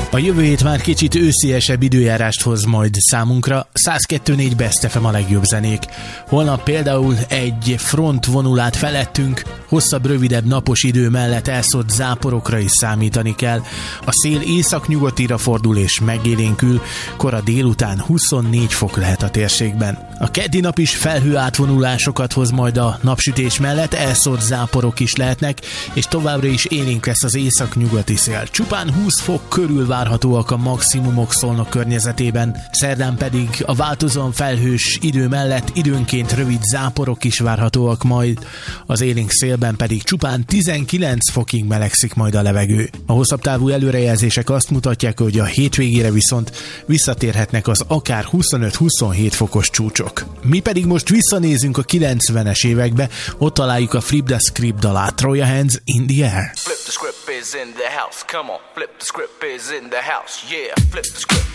A jövő hét már kicsit ősziesebb időjárást hoz majd számunkra, 102.4 Best FM a legjobb zenék. Holnap például egy front vonul át felettünk, hosszabb, rövidebb napos idő mellett elszórt záporokra is számítani kell. A szél északnyugatira fordul és megélénkül, kora délután 24 fok lehet a térségben. A keddi nap is felhő átvonulásokat hoz majd a napsütés mellett, elszórt záporok is lehetnek, és továbbra is élénk lesz az északnyugati szél. Csupán 20 fok körül várhatóak a maximumok Szolnok környezetében, szerdán pedig a változóan felhős idő mellett időnként rövid záporok is várhatóak majd, az élénk szélben pedig csupán 19 fokig melegszik majd a levegő. A hosszabb távú előrejelzések azt mutatják, hogy a hétvégére viszont visszatérhetnek az akár 25-27 fokos csúcsok. Mi pedig most visszanézünk a 90-es évekbe, ott találjuk a Flip the Script dalát, Throw Your Hands in the Air. Flip the script is in the house, come on. Flip the script is in the house, yeah. Flip the script.